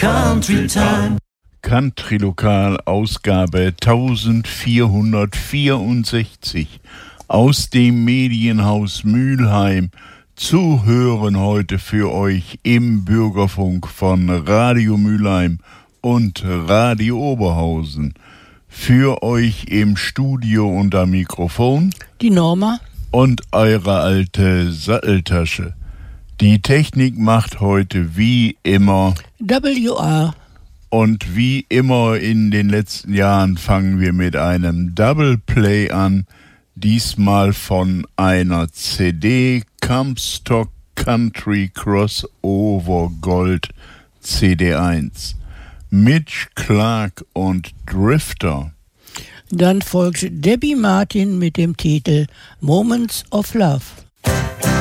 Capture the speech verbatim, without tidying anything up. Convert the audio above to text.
Country Time. Country Lokal, Ausgabe vierzehnhundertvierundsechzig aus dem Medienhaus Mülheim. Zu hören heute für euch im Bürgerfunk von Radio Mülheim und Radio Oberhausen. Für euch im Studio unter Mikrofon die Norma und eure alte Satteltasche. Die Technik macht heute wie immer W R. Und wie immer in den letzten Jahren fangen wir mit einem Double Play an. Diesmal von einer C D Comstock Country Crossover Gold C D eins. Mitch Clark und Drifter. Dann folgt Debbie Martin mit dem Titel Moments of Love.